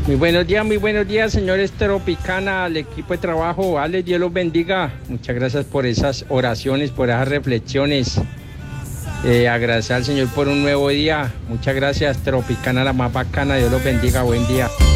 muy buenos días, señores Tropicana, al equipo de trabajo. Ale, Dios los bendiga. Muchas gracias por esas oraciones, por esas reflexiones. Agradecer al Señor por un nuevo día. Muchas gracias, Tropicana, la más bacana. Dios los bendiga. Buen día.